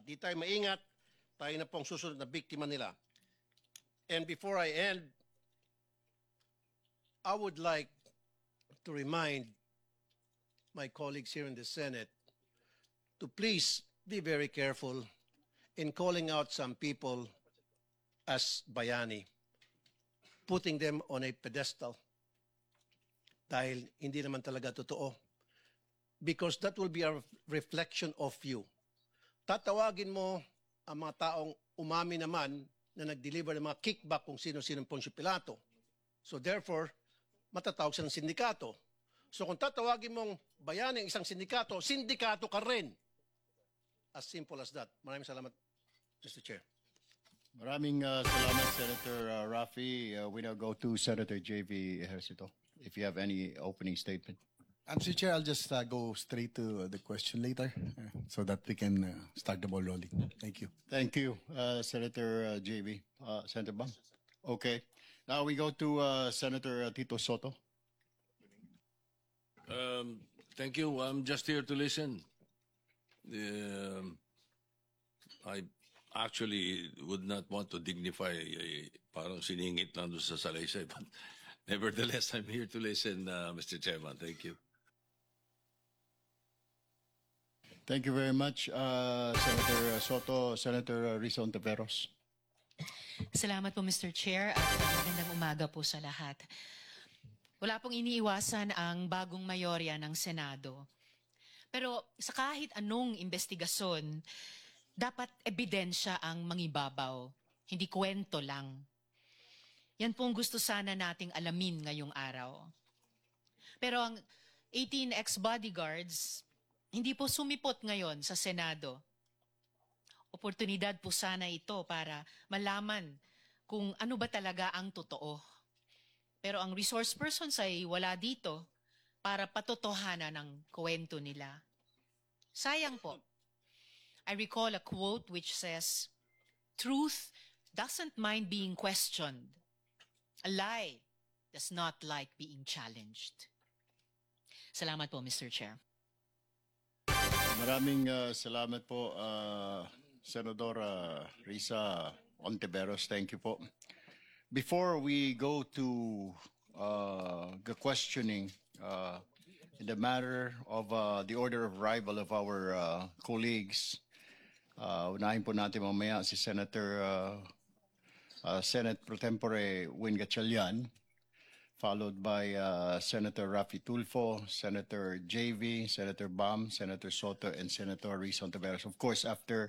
di tayo maingat, tayo na pong susunod na biktima nila. And before I end, I would like to remind my colleagues here in the Senate to please be very careful in calling out some people as bayani, putting them on a pedestal dahil hindi naman talaga totoo. Because that will be a reflection of you. Tatawagin mo ang mga taong umami naman na nag-deliver ng mga kickback kung sino-sino Poncio Pilato. So therefore, matatawag siya ng sindikato. So kung tatawagin mong bayani ang isang sindikato, sindikato ka rin. As simple as that. Maraming salamat, Mr. Chair. Maraming salamat, Senator Rafi. We now go to Senator J.V. Ejercito, if you have any opening statement. Mr. Chair, I'll just go straight to the question later so that we can start the ball rolling. Thank you. Thank you, Senator J.V. Senator Bam? Okay. Now we go to Senator Tito Soto. Thank you. I'm just here to listen. I actually would not want to dignify parang siningit lang doon sa salaysay, but nevertheless, I'm here to listen, Mr. Chairman. Thank you. Thank you very much, Senator Soto. Senator Risa Ontiveros. Salamat po, Mr. Chair, at magandang umaga po sa lahat. Wala pong iniiwasan ang bagong mayorya ng Senado. Pero sa kahit anong investigasyon, dapat ebidensya ang mangibabaw, hindi kwento lang. Yan pong gusto sana nating alamin ngayong araw. Pero ang 18 ex-bodyguards, hindi po sumipot ngayon sa Senado. Oportunidad po sana ito para malaman kung ano ba talaga ang totoo. Pero ang resource persons ay wala dito para patotohanan ng kwento nila. Sayang po. I recall a quote which says, "Truth doesn't mind being questioned. A lie does not like being challenged." Salamat po, Mr. Chair. Maraming salamat po, Senadora Risa Ontiveros. Thank you po. Before we go to the questioning in the matter of the order of arrival of our colleagues, unahin po natin mamaya si Senator Senate Pro Tempore Win Gatchalian, followed by Senator Rafi Tulfo, Senator JV, Senator Bam, Senator Soto, and Senator Risa Ontiveros. Of course, after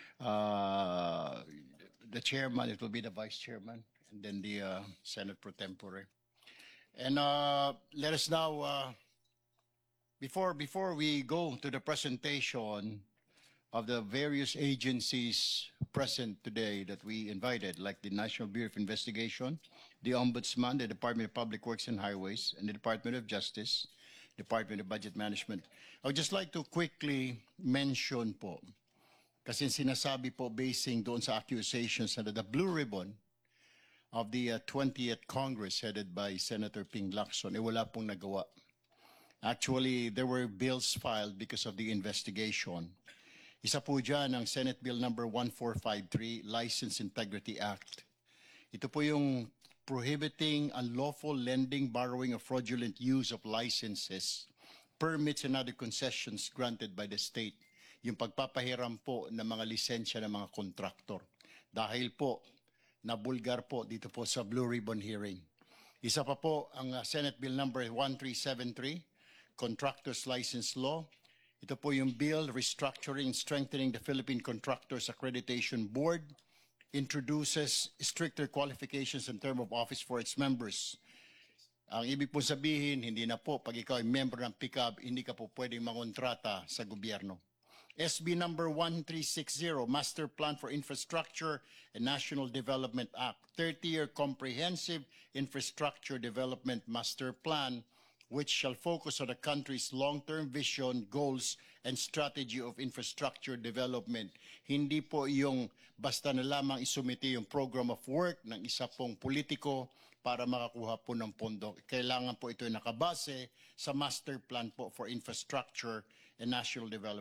the chairman, it will be the vice chairman, and then the Senate Pro Tempore. And let us now, before we go to the presentation of the various agencies present today that we invited, like the National Bureau of Investigation, the Ombudsman, the Department of Public Works and Highways, and the Department of Justice, Department of Budget Management. I would just like to quickly mention po, kasi sinasabi po basing doon sa accusations na the Blue Ribbon of the 20th Congress headed by Senator Ping Lacson, wala pong nagawa. Actually, there were bills filed because of the investigation. Isa po dyan ang Senate Bill number 1453, License Integrity Act. Ito po yung prohibiting unlawful lending, borrowing, or fraudulent use of licenses, permits, and other concessions granted by the state. Yung pagpapahiram po ng mga lisensya ng mga kontraktor. Dahil po, nabulgar po dito po sa Blue Ribbon hearing. Isa pa po ang Senate Bill number 1373, Contractors License Law. Ito po yung bill restructuring and strengthening the Philippine Contractors Accreditation Board, introduces stricter qualifications and term of office for its members. Ang ibig po sabihin, hindi na po pag ikaw ay member ng PICAB, hindi ka po pwedeng mangontrata sa gobyerno. SB number 1360, Master Plan for Infrastructure and National Development Act, 30-year Comprehensive Infrastructure Development Master Plan, which shall focus on the country's long-term vision, goals, and strategy of infrastructure development. Hindi po yung basta na lamang isumite yung program of work ng isa pong politiko para makakuha po ng pondo. Kailangan po ito nakabase sa master plan po for infrastructure and national development.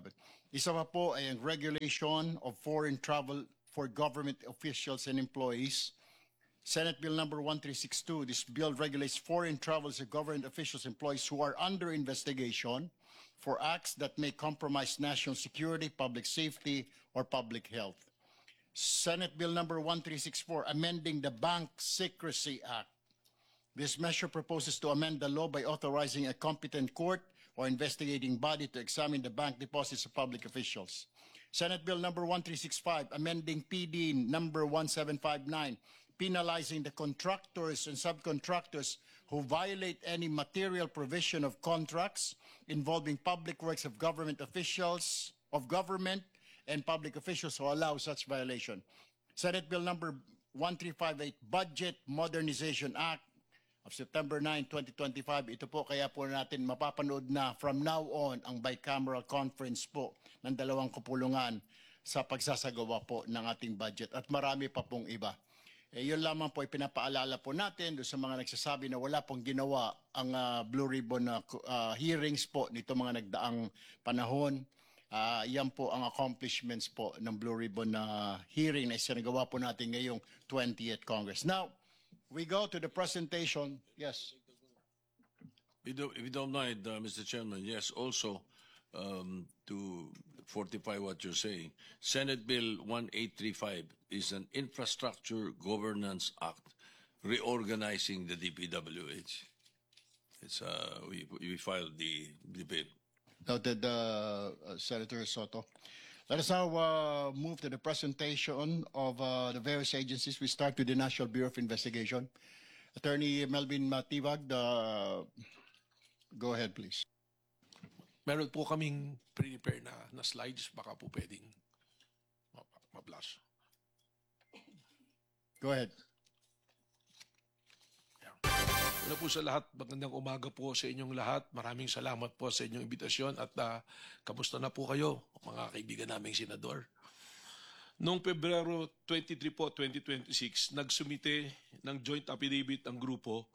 Isa pa po ay ang regulation of foreign travel for government officials and employees. Senate Bill number 1362. This bill regulates foreign travels of government officials and employees who are under investigation for acts that may compromise national security, public safety, or public health. Senate Bill number 1364, amending the Bank Secrecy Act. This measure proposes to amend the law by authorizing a competent court or investigating body to examine the bank deposits of public officials. Senate Bill number 1365, amending PD number 1759, penalizing the contractors and subcontractors who violate any material provision of contracts involving public works of government officials, of government and public officials who allow such violation. Senate Bill number 1358, Budget Modernization Act of September 9, 2025. Ito po kaya po natin mapapanood na from now on ang bicameral conference po ng dalawang kapulungan sa pagsasagawa po ng ating budget at marami pa pong iba. Yun lamang po ay pinapaalala po natin doon sa mga nagsasabi na wala pong ginawa ang Blue Ribbon na hearings po nito mga nagdaang panahon. Yan po ang accomplishments po ng Blue Ribbon na hearing na isinagawa po natin ngayong 20th Congress. Now, we go to the presentation. Yes. If you don't mind, Mr. Chairman, yes, also to fortify what you're saying, Senate Bill 1835 is an Infrastructure Governance Act reorganizing the DPWH. It's we filed the bill. Noted, Senator Soto. Let us now move to the presentation of the various agencies. We start with the National Bureau of Investigation. Attorney Melvin Matibag, go ahead, please. Meron po kaming prepare na slides, baka po pwedeng ma-flash. Go ahead. Una po sa lahat, magandang umaga po sa inyong lahat. Maraming salamat po sa inyong imbitasyon at kamusta na po kayo, mga kaibigan naming senador. Noong Pebrero 23 po, 2026, nagsumite ng joint affidavit ang grupo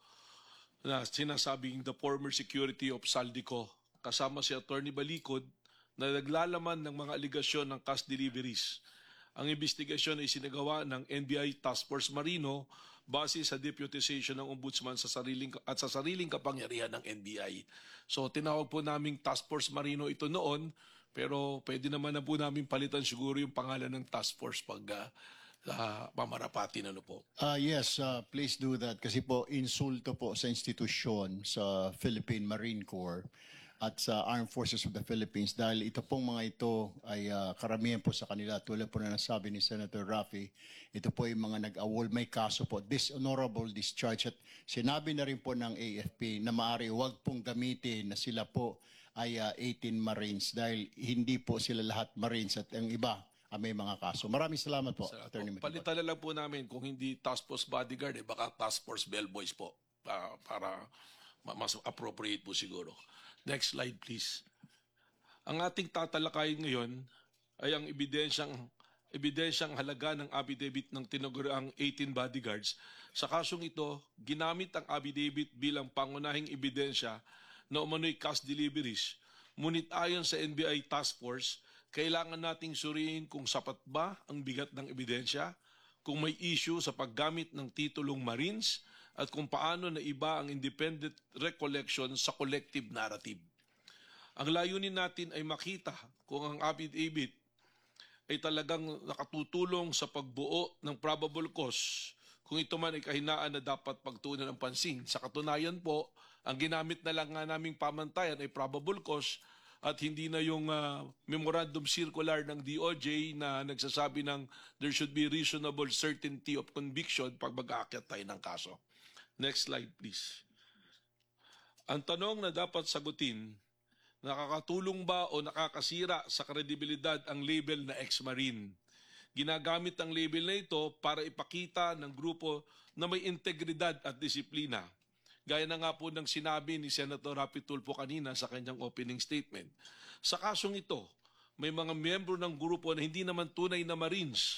na sinasabing the former security of Saldico kasama si Attorney Balikod na naglalaman ng mga aligasyon ng cash deliveries. Ang investigasyon ay sinagawa ng NBI Task Force Marino base sa deputization ng Ombudsman sa sariling kapangyarihan ng NBI. So tinawag po naming Task Force Marino ito noon, pero pwede naman na po namin palitan siguro yung pangalan ng Task Force pag pamarapati na po. Yes, please do that kasi po insulto po sa institusyon sa Philippine Marine Corps at sa Armed Forces of the Philippines dahil ito pong mga ito ay karamihan po sa kanila tulad po na nasabi ni Senator Raffy, ito po ay mga nag-awol, may kaso po, dishonorable discharge at sinabi na rin po ng AFP na maaari huwag pong gamitin na sila po ay 18 Marines dahil hindi po sila lahat Marines at ang iba may mga kaso. Maraming salamat po, Attorney Matibag. Palitan na lang po namin kung hindi Task Force Bodyguard, baka Task Force Bellboys po para mas appropriate po siguro. Next slide, please. Ang ating tatalakayin ngayon ay ang ebidensyang halaga ng affidavit ng tinaguriang 18 bodyguards. Sa kasong ito, ginamit ang affidavit bilang pangunahing ebidensya na umano'y cash deliveries. Ngunit ayon sa NBI Task Force, kailangan nating suriin kung sapat ba ang bigat ng ebidensya, kung may issue sa paggamit ng titulong Marines, at kung paano na iba ang independent recollection sa collective narrative. Ang layunin natin ay makita kung ang affidavit ay talagang nakatutulong sa pagbuo ng probable cause, kung ito man ay kahinaan na dapat pagtuunan ng pansin. Sa katunayan po, ang ginamit na lang nga naming pamantayan ay probable cause at hindi na yung memorandum circular ng DOJ na nagsasabi ng there should be reasonable certainty of conviction pag mag-aakyat tayo ng kaso. Next slide, please. Ang tanong na dapat sagutin, nakakatulong ba o nakakasira sa kredibilidad ang label na ex-Marine? Ginagamit ang label na ito para ipakita ng grupo na may integridad at disiplina. Gaya na nga po ng sinabi ni Senator Raffy Tulfo kanina sa kanyang opening statement. Sa kasong ito, may mga miyembro ng grupo na hindi naman tunay na Marines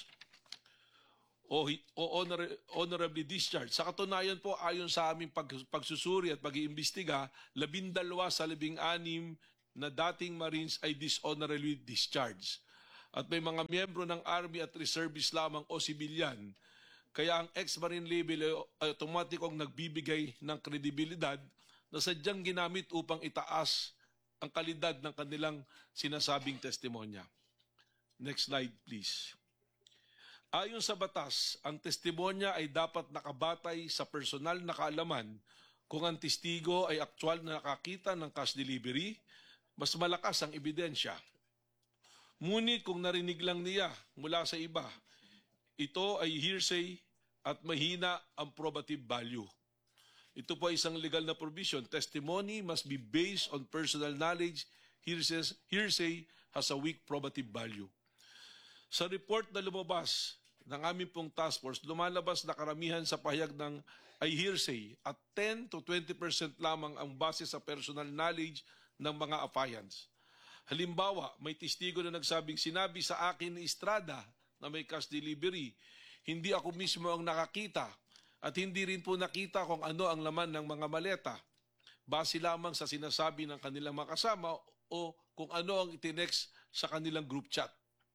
o honorably discharged. Sa katunayan po, ayon sa aming pagsusuri at pag-iimbestiga, 12 sa 16 na dating Marines ay dishonorably discharged. At may mga miyembro ng Army at Reservists lamang o sibilyan. Kaya ang ex-Marine label ay automatikong nagbibigay ng kredibilidad na sadyang ginamit upang itaas ang kalidad ng kanilang sinasabing testimonya. Next slide, please. Ayon sa batas, ang testimonya ay dapat nakabatay sa personal na kaalaman kung ang testigo ay aktual na nakakita ng cash delivery, mas malakas ang ebidensya. Ngunit kung narinig lang niya mula sa iba, ito ay hearsay at mahina ang probative value. Ito po ay isang legal na provision. Testimony must be based on personal knowledge. Hearsay has a weak probative value. Sa report na lumabas ng aming pong task force, lumalabas na karamihan sa pahayag ng ay hearsay at 10 to 20% lamang ang base sa personal knowledge ng mga affiants. Halimbawa, may testigo na nagsabing sinabi sa akin ni Estrada na may cash delivery. Hindi ako mismo ang nakakita at hindi rin po nakita kung ano ang laman ng mga maleta. Base lamang sa sinasabi ng kanilang mga kasama o kung ano ang itinext sa kanilang group chat.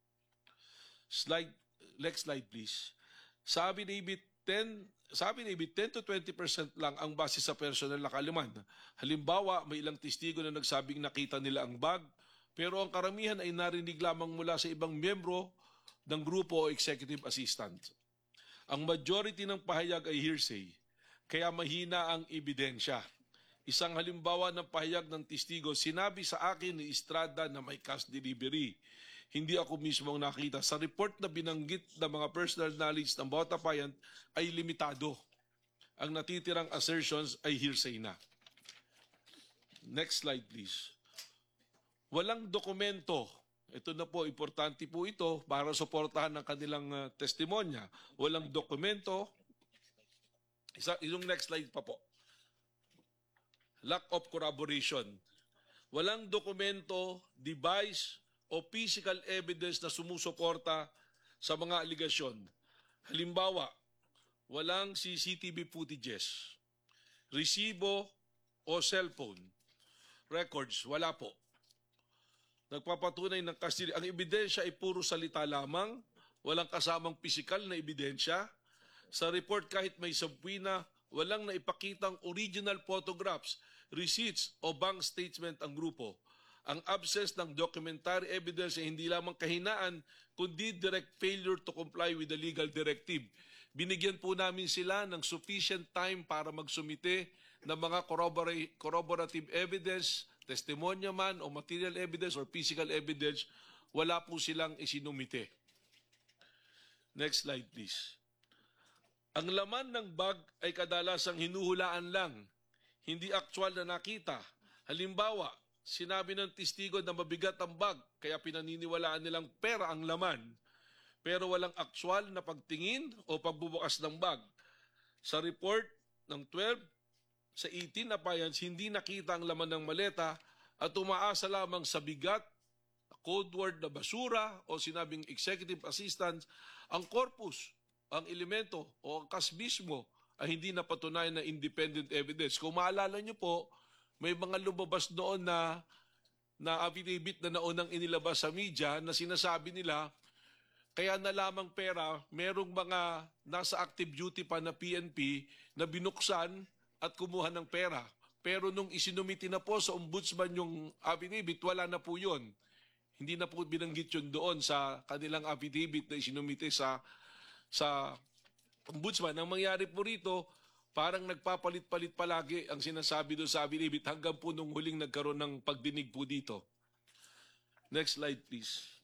Next slide please. Sabi ni David 10 to 20% lang ang base sa personal na kaalaman. Halimbawa, may ilang testigo na nagsabing nakita nila ang bag, pero ang karamihan ay narinig lamang mula sa ibang miyembro ng grupo o executive assistant. Ang majority ng pahayag ay hearsay, kaya mahina ang ebidensya. Isang halimbawa ng pahayag ng testigo, sinabi sa akin ni Estrada na may cash delivery. Hindi ako mismo ang nakita. Sa report na binanggit ng mga personal knowledge ng bawat affiant ay limitado. Ang natitirang assertions ay hearsay na. Next slide please. Walang dokumento. Ito na po, importante po ito para suportahan ang kanilang testimonya. Walang dokumento. Yung next slide pa po. Lack of corroboration. Walang dokumento, device, o physical evidence na sumusuporta sa mga aligasyon. Halimbawa, walang CCTV footages, resibo o cellphone records, wala po. Nagpapatunay ng custody. Ang ebidensya ay puro salita lamang, walang kasamang pisikal na ebidensya. Sa report kahit may subpoena, walang naipakitang original photographs, receipts o bank statement ang grupo. Ang absence ng documentary evidence ay hindi lamang kahinaan, kundi direct failure to comply with the legal directive. Binigyan po namin sila ng sufficient time para magsumite ng mga corroborative evidence, testimonya man o material evidence or physical evidence, wala po silang isinumite. Next slide please. Ang laman ng bag ay kadalasang hinuhulaan lang, hindi aktual na nakita. Halimbawa, sinabi ng testigo na mabigat ang bag, kaya pinaniniwalaan nilang pera ang laman, pero walang aktual na pagtingin o pagbubukas ng bag. Sa report ng 12, sa 18 affiants, hindi nakita ang laman ng maleta at umaasa lamang sa bigat, code word na basura o sinabing executive assistant, ang corpus, ang elemento o ang cash mismo ay hindi napatunayan na independent evidence. Kung maalala nyo po, may mga lumabas noon na affidavit na naunang inilabas sa media na sinasabi nila, kaya na lamang pera, merong mga nasa active duty pa na PNP na binuksan at kumuha ng pera. Pero nung isinumiti na po sa ombudsman yung affidavit, wala na po yun. Hindi na po binanggit yun doon sa kanilang affidavit na isinumiti sa ombudsman. Ang mangyari po rito, parang nagpapalit-palit palagi ang sinasabi doon sa affidavit hanggang po nung huling nagkaroon ng pagdinig po dito. Next slide please.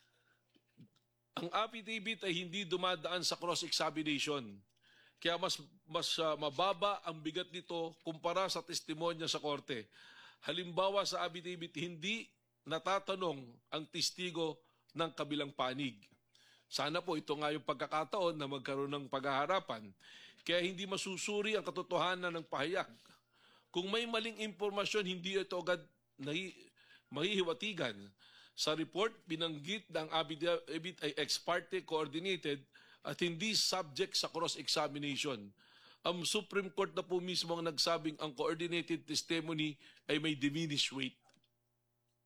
Ang affidavit ay hindi dumadaan sa cross-examination. Kaya mas mababa ang bigat nito kumpara sa testimonya sa korte. Halimbawa sa affidavit, hindi natatanong ang testigo ng kabilang panig. Sana po ito nga yung pagkakataon na magkaroon ng paghaharapan. Kaya hindi masusuri ang katotohanan ng pahayag. Kung may maling impormasyon, hindi ito agad mahihiwatigan. Sa report, binanggit na ang affidavit ay ex parte coordinated at hindi subject sa cross-examination. Ang Supreme Court na po mismo ang nagsabing ang coordinated testimony ay may diminished weight.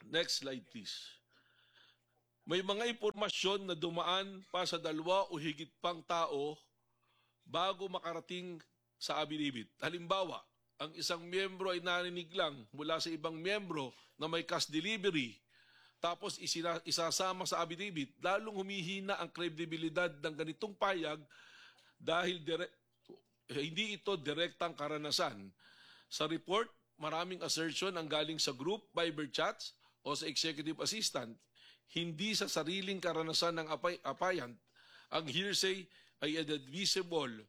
Next slide, please. May mga impormasyon na dumaan pa sa 2 o higit pang tao bago makarating sa abinibit. Halimbawa, ang isang miyembro ay narinig lang mula sa ibang miyembro na may cash delivery, tapos isasama sa abinibit, lalong humihina ang kredibilidad ng ganitong payag dahil hindi ito direktang karanasan. Sa report, maraming assertion ang galing sa group, Viber chats, o sa executive assistant, hindi sa sariling karanasan ng applicant. Ang hearsay ay inadmissible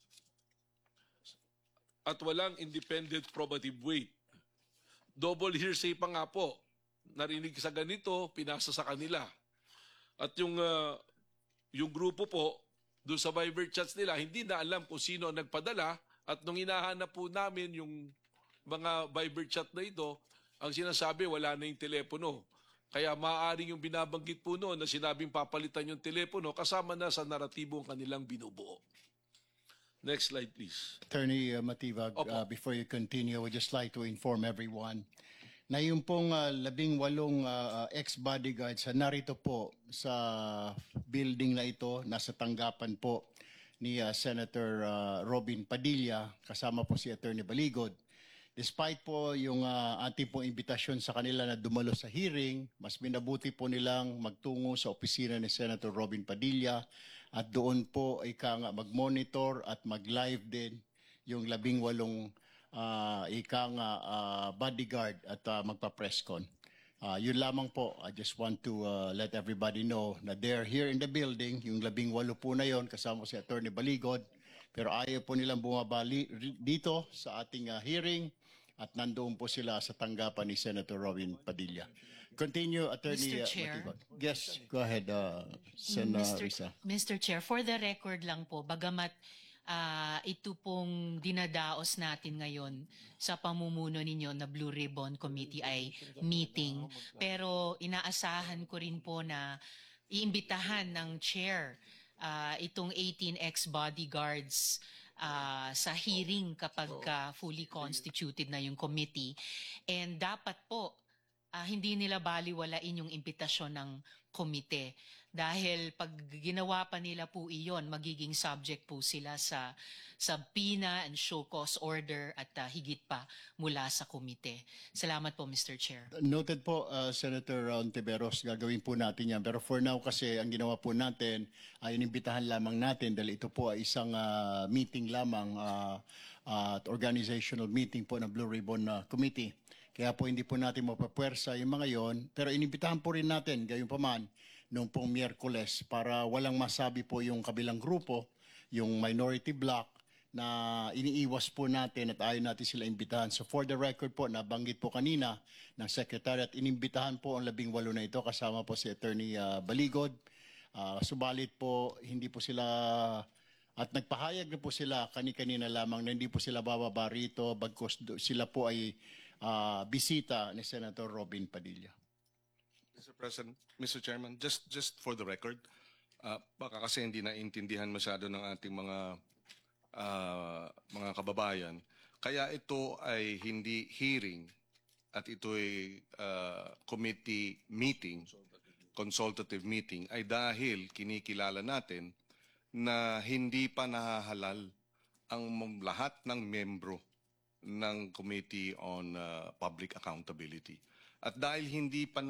at walang independent probative weight. Double hearsay pa nga po. Narinig sa ganito, pinasa sa kanila. At yung grupo po, doon sa Viber chats nila, hindi na alam kung sino ang nagpadala. At nung hinahanap po namin yung mga Viber chat na ito, ang sinasabi, wala na yung telepono. Kaya maaaring yung binabanggit po noon na sinabing papalitan yung telepono, kasama na sa naratibo ang kanilang binubuo. Next slide, please. Attorney Matibag, before you continue, I would just like to inform everyone na yung pong 18 ex-bodyguards narito po sa building na ito, nasa tanggapan po ni Senator Robin Padilla, kasama po si Attorney Baligod. Despite po yung ating pong imbitasyon sa kanila na dumalo sa hearing, mas minabuti po nilang magtungo sa opisina ni Senator Robin Padilla at doon po mag-monitor at mag-live din yung 18 bodyguard at magpa-presscon. Yun lamang po, I just want to let everybody know na they're here in the building, yung 18 po na yon kasama si Attorney Baligod, pero ayaw po nilang bumabali dito sa ating hearing at nandoon po sila sa tanggapan ni Senator Robin Padilla. Continue, Attorney Mr. Chair. Matibag. Yes, go ahead, Senator Risa. Mr. Chair, for the record lang po, bagamat ito pong dinadaos natin ngayon sa pamumuno ninyo na Blue Ribbon Committee ay meeting, pero inaasahan ko rin po na iimbitahan ng chair itong 18 ex-bodyguards sa hearing kapag fully constituted na yung committee. And dapat po, hindi nila baliwalain yung imbitasyon ng komite. Dahil pag ginawa pa nila po iyon, magiging subject po sila sa subpoena and show cause order at higit pa mula sa komite. Salamat po, Mr. Chair. Noted po, Senator Ontiveros, gagawin po natin yan. Pero for now kasi, ang ginawa po natin ay inimbitahan lamang natin dahil ito po ay isang meeting lamang at organizational meeting po ng Blue Ribbon Committee. Kaya po hindi po natin mapapwersa yung mga yon, pero inimbitahan po rin natin, gayon pa man, noong pong Miyerkules para walang masabi po yung kabilang grupo, yung minority bloc, na iniiwas po natin at ayaw natin sila imbitahan. So for the record po, nabanggit po kanina ng Secretary at inimbitahan po ang 18 na ito, kasama po si Attorney Baligod. Subalit po, hindi po sila, at nagpahayag na po sila kani-kanina lamang na hindi po sila bababa rito, bagkus sila po ay bisita ni Senator Robin Padilla. Mr. President, Mr. Chairman, just for the record, baka kasi hindi naintindihan masyado ng ating mga kababayan. Kaya ito ay hindi hearing at ito ay committee meeting, consultative meeting, ay dahil kinikilala natin na hindi pa nahahalal ang lahat ng membro ng Committee on Public Accountability. At dahil hindi pa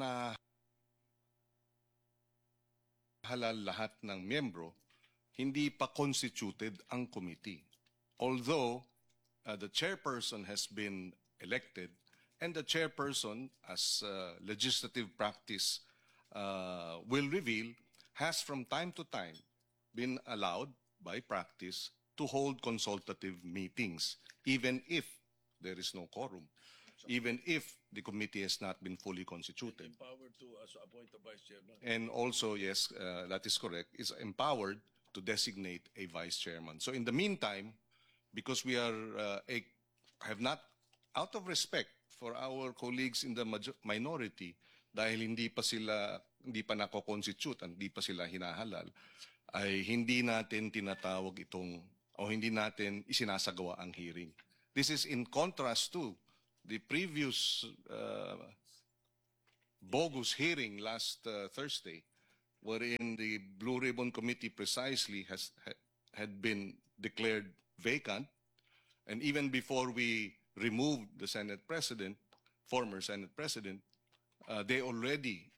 nahalal lahat ng membro, hindi pa constituted ang committee. Although the chairperson has been elected and the chairperson, as legislative practice will reveal, has from time to time been allowed by practice to hold consultative meetings, even if there is no quorum, even if the committee has not been fully constituted. Empowered to appoint a vice chairman. And also, yes, that is correct, is empowered to designate a vice chairman. So in the meantime, because we are have not, out of respect for our colleagues in the minority, dahil hindi pa nako-constitute, hindi pa sila hinahalal, ay hindi natin tinatawag itong, o hindi natin isinasagawa ang hearing. This is in contrast to the previous bogus hearing last Thursday, wherein the Blue Ribbon Committee precisely had been declared vacant, and even before we removed the Senate President, former Senate President, they already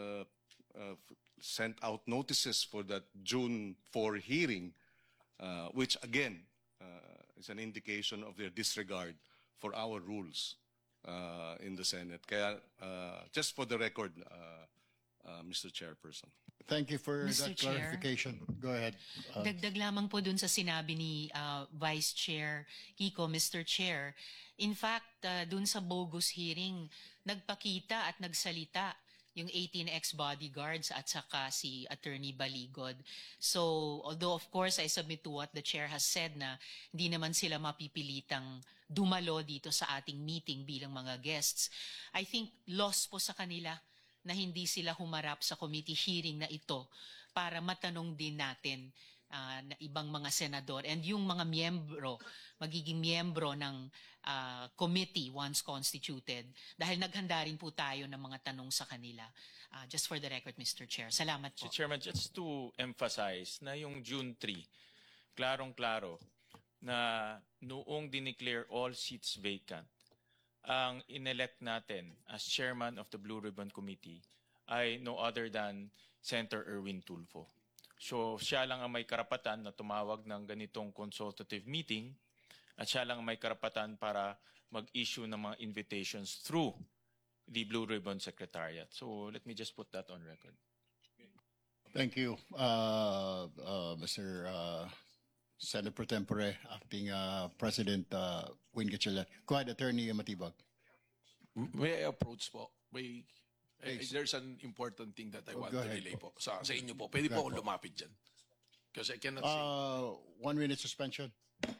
sent out notices for that June 4 hearing, which again is an indication of their disregard for our rules in the Senate. Kaya, just for the record, Mr. Chairperson. Thank you for Mr. that Chair. clarification. Go ahead. Dagdag lamang po dun sa sinabi ni Vice Chair Kiko, Mr. Chair. In fact, dun sa bogus hearing, nagpakita at nagsalita yung 18 ex-bodyguards at saka si Attorney Baligod. So, although of course I submit to what the Chair has said na hindi naman sila mapipilitang dumalo dito sa ating meeting bilang mga guests, I think loss po sa kanila na hindi sila humarap sa committee hearing na ito para matanong din natin na ibang mga senador and yung mga magiging miyembro ng committee once constituted dahil naghanda rin po tayo ng mga tanong sa kanila. Just for the record, Mr. Chair. Salamat po. Mr. Chairman, just to emphasize na yung June 3, klarong-klaro na noong dineclare all seats vacant, ang inelect natin as chairman of the Blue Ribbon Committee ay no other than Senator Erwin Tulfo. So siya lang ang may karapatan na tumawag ng ganitong consultative meeting at siya lang ang may karapatan para mag-issue ng mga invitations through the Blue Ribbon Secretariat. So let me just put that on record. Thank you, Mr. Senate Pro Tempore, Acting President Win Gatchalian. Go ahead, Attorney Matibag. May I approach po? There's an important thing that I want go to ahead relay po. po. Sa inyo po. Pwede po akong lumapit dyan. Because I cannot see. 1 minute suspension.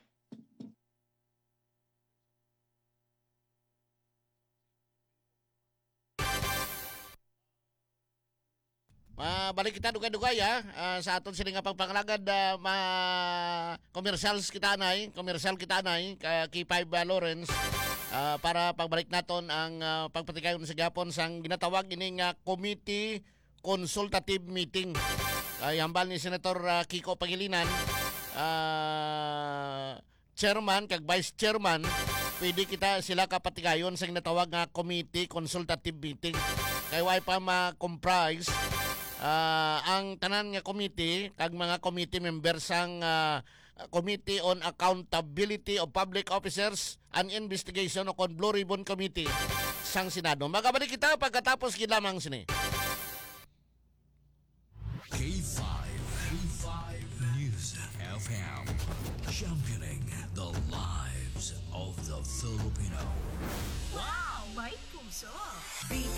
Balik kita dugay-dugay sa aton sila nga pagpangalagad commercial kita anay kay 5 Lawrence para pagbalik naton ang pagpatikayon sa gapon sang ginatawag ining committee consultative meeting. Hambal ni Senator Kiko Pangilinan, chairman kag vice chairman, pwede kita sila kapatigayon sa ginatawag nga committee consultative meeting. Kay way pa ma-comprise ang tanan nga committee kag mga committee members sang Committee on Accountability of Public Officers and Investigation o kon Blue Ribbon Committee sang Senado. Magabalik kita pagkatapos gilamang sini. K5 News FM, championing the lives of the Filipino. Wow, may puso!